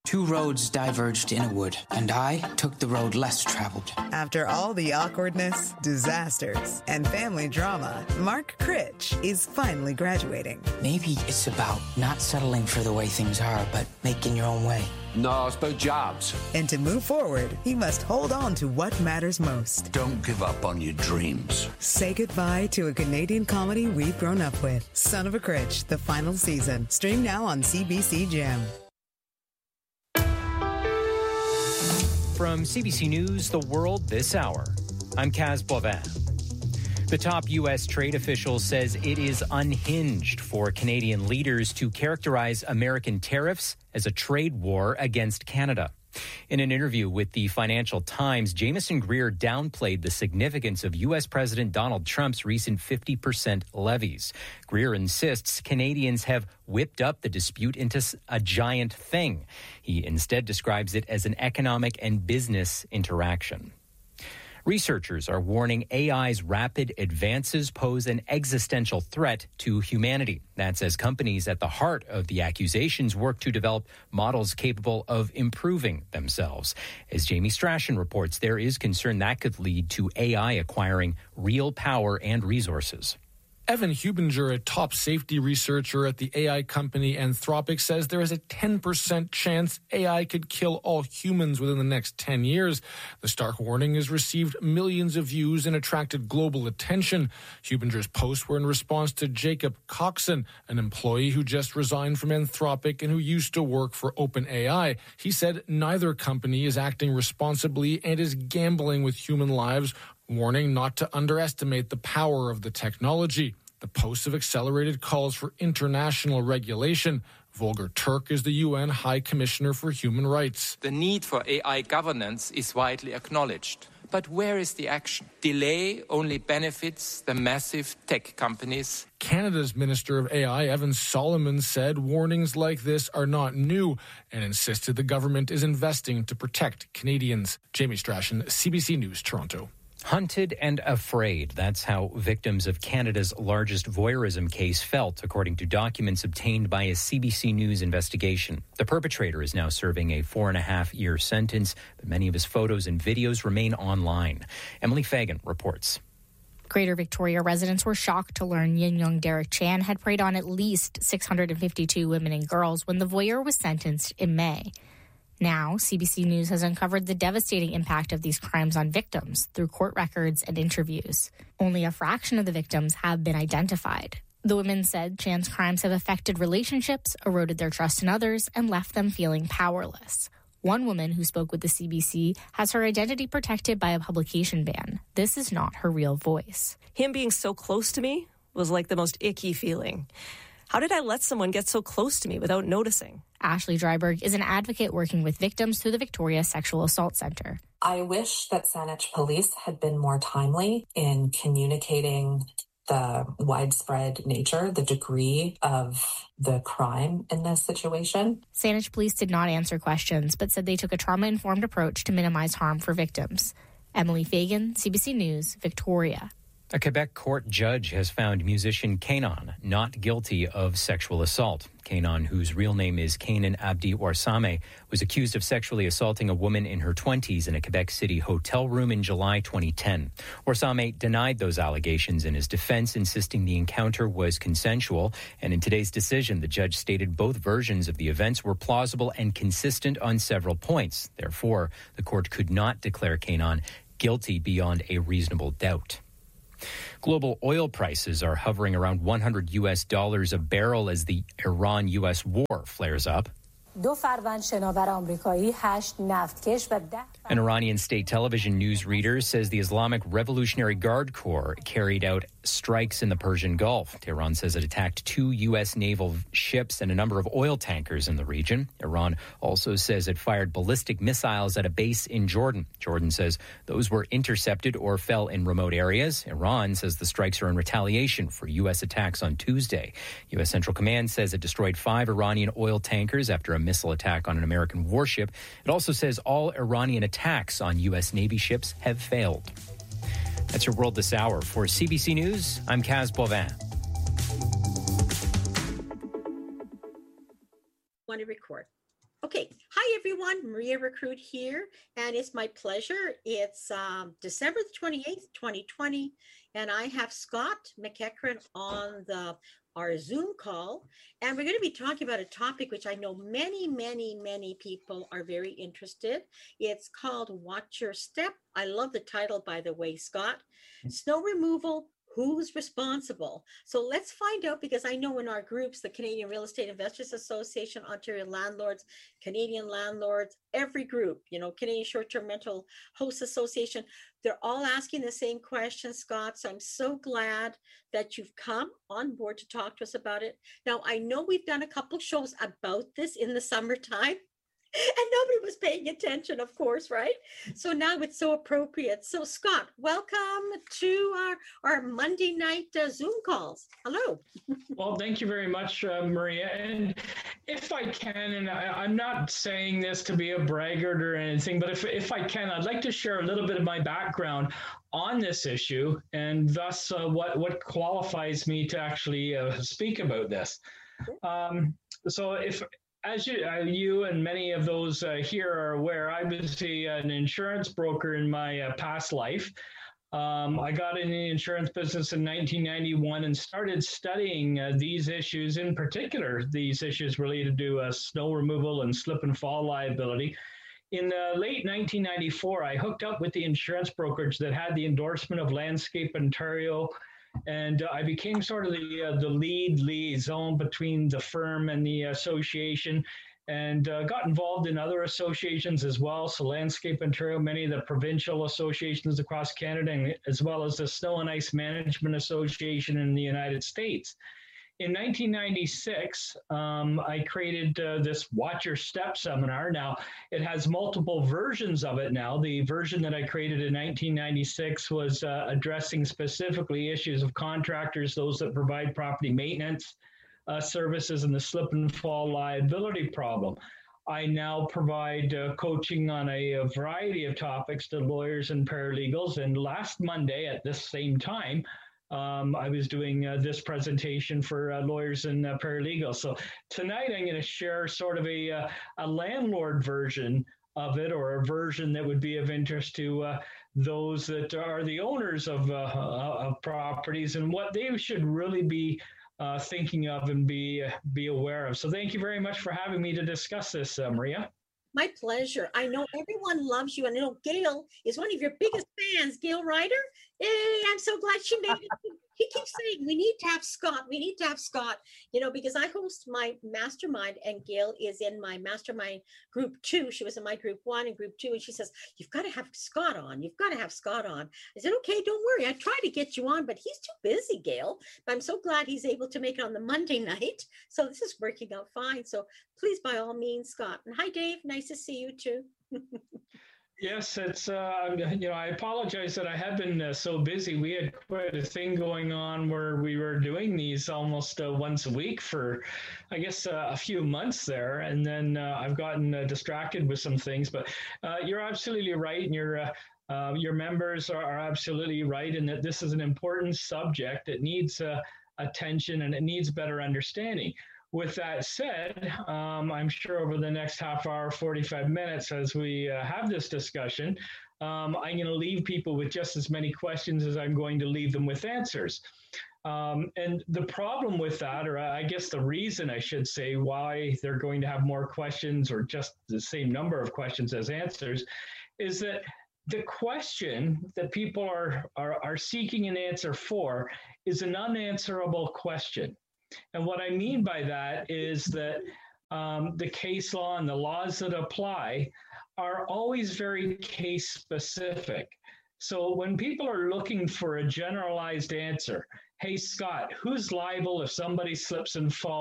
Two roads diverged in a wood, and I took the road less traveled. After all the awkwardness, disasters, and family drama, Mark Critch is finally graduating. Maybe it's about not settling for the way things are, but making your own way. No, it's about jobs. And to move forward, he must hold on to what matters most. Don't give up on your dreams. Say goodbye to a Canadian comedy we've grown up with. Son of a Critch, the final season. Stream now on CBC Gem. From CBC News, The World This Hour, I'm Kaz Boivin. The top U.S. trade official says it is unhinged for Canadian leaders to characterize American tariffs as a trade war against Canada. In an interview with the Financial Times, Jameson Greer downplayed the significance of U.S. President Donald Trump's recent 50% levies. Greer insists Canadians have whipped up the dispute into a giant thing. He instead describes it as an economic and business interaction. Researchers are warning AI's rapid advances pose an existential threat to humanity. That's as companies at the heart of the accusations work to develop models capable of improving themselves. As Jamie Strachan reports, there is concern that could lead to AI acquiring real power and resources. Evan Hubinger, a top safety researcher at the AI company Anthropic, says there is a 10% chance AI could kill all humans within the next 10 years. The stark warning has received millions of views and attracted global attention. Hubinger's posts were in response to Jacob Coxon, an employee who just resigned from Anthropic and who used to work for OpenAI. He said neither company is acting responsibly and is gambling with human lives, warning not to underestimate the power of the technology. The posts have accelerated calls for international regulation. Volker Turk is the UN High Commissioner for Human Rights. The need for AI governance is widely acknowledged. But where is the action? Delay only benefits the massive tech companies. Canada's Minister of AI, Evan Solomon, said warnings like this are not new and insisted the government is investing to protect Canadians. Jamie Strachan, CBC News, Toronto. Hunted and afraid. That's how victims of Canada's largest voyeurism case felt, according to documents obtained by a CBC News investigation. The perpetrator is now serving a 4.5-year sentence, but many of his photos and videos remain online. Emily Fagan reports. Greater Victoria residents were shocked to learn Yin Young Derek Chan had preyed on at least 652 women and girls when the voyeur was sentenced in May. Now, CBC News has uncovered the devastating impact of these crimes on victims through court records and interviews. Only a fraction of the victims have been identified. The women said Chan's crimes have affected relationships, eroded their trust in others, and left them feeling powerless. One woman who spoke with the CBC has her identity protected by a publication ban. This is not her real voice. Him being so close to me was like the most icky feeling. How did I let someone get so close to me without noticing? Ashley Dryberg is an advocate working with victims through the Victoria Sexual Assault Centre. I wish that Saanich Police had been more timely in communicating the widespread nature, the degree of the crime in this situation. Saanich Police did not answer questions, but said they took a trauma-informed approach to minimize harm for victims. Emily Fagan, CBC News, Victoria. A Quebec court judge has found musician Kanon not guilty of sexual assault. Kanon, whose real name is Kanan Abdi Warsame, was accused of sexually assaulting a woman in her 20s in a Quebec City hotel room in July 2010. Warsame denied those allegations in his defense, insisting the encounter was consensual. And in today's decision, the judge stated both versions of the events were plausible and consistent on several points. Therefore, the court could not declare Kanon guilty beyond a reasonable doubt. Global oil prices are hovering around $100 a barrel as the Iran-U.S. war flares up. An Iranian state television newsreader says the Islamic Revolutionary Guard Corps carried out strikes in the Persian Gulf. Tehran says it attacked 2 U.S. naval ships and a number of oil tankers in the region. Iran also says it fired ballistic missiles at a base in Jordan. Jordan says those were intercepted or fell in remote areas. Iran says the strikes are in retaliation for U.S. attacks on Tuesday. U.S. Central Command says it destroyed 5 Iranian oil tankers after a missile attack on an American warship. It also says all Iranian attacks on U.S. Navy ships have failed. That's your World This Hour. For CBC News, I'm Kaz Boivin. Want to record. Okay. Hi, everyone. Maria Recruit here, and it's my pleasure. It's December the 28th, 2020, and I have Scott McEachran on our Zoom call, and we're going to be talking about a topic which I know many people are very interested. It's called Watch Your Step. I love the title, by the way, Scott. Snow removal. Who's responsible? So let's find out, because I know in our groups, the Canadian Real Estate Investors Association, Ontario Landlords, Canadian Landlords, every group, Canadian Short-Term Rental Hosts Association, they're all asking the same question, Scott. So I'm so glad that you've come on board to talk to us about it. Now, I know we've done a couple shows about this in the summertime, and nobody was paying attention, of course, right? So now it's so appropriate. So Scott, welcome to our Monday night Zoom calls. Hello. Well, thank you very much, Maria. And if I can, and I'm not saying this to be a braggart or anything, but if I can, I'd like to share a little bit of my background on this issue, and thus what qualifies me to actually speak about this. So if, as you and many of those here are aware, I was an insurance broker in my past life. I got in the insurance business in 1991 and started studying these issues, in particular, these issues related to snow removal and slip and fall liability. In late 1994, I hooked up with the insurance brokerage that had the endorsement of Landscape Ontario, and I became sort of the lead liaison between the firm and the association, and got involved in other associations as well. So Landscape Ontario, many of the provincial associations across Canada, and as well as the Snow and Ice Management Association in the United States. In 1996, I created this Watch Your Step seminar. Now, it has multiple versions of it now. The version that I created in 1996 was addressing specifically issues of contractors, those that provide property maintenance services, and the slip and fall liability problem. I now provide coaching on a variety of topics to lawyers and paralegals. And last Monday at this same time, I was doing this presentation for lawyers and paralegals. So tonight I'm going to share sort of a landlord version of it, or a version that would be of interest to those that are the owners of properties, and what they should really be thinking of and be aware of. So thank you very much for having me to discuss this, Maria. My pleasure. I know everyone loves you, and I know Gail is one of your biggest fans, Gail Ryder. Hey, I'm so glad she made it. He keeps saying, we need to have Scott. We need to have Scott, because I host my mastermind, and Gail is in my mastermind group 2. She was in my group 1 and group 2. And she says, you've got to have Scott on. You've got to have Scott on. I said, okay, don't worry. I tried to get you on, but he's too busy, Gail. But I'm so glad he's able to make it on the Monday night. So this is working out fine. So please, by all means, Scott. And hi, Dave. Nice to see you too. Yes, it's, I apologize that I have been so busy. We had quite a thing going on where we were doing these almost once a week for, I guess, a few months there. And then I've gotten distracted with some things. But you're absolutely right. And your members are absolutely right in that this is an important subject. It needs attention, and it needs better understanding. With that said, I'm sure over the next half hour, 45 minutes, as we have this discussion, I'm going to leave people with just as many questions as I'm going to leave them with answers. And the problem with that, or I guess the reason I should say why they're going to have more questions or just the same number of questions as answers, is that the question that people are seeking an answer for is an unanswerable question. And what I mean by that is that the case law and the laws that apply are always very case specific. So when people are looking for a generalized answer, hey, Scott, who's liable if somebody slips and falls?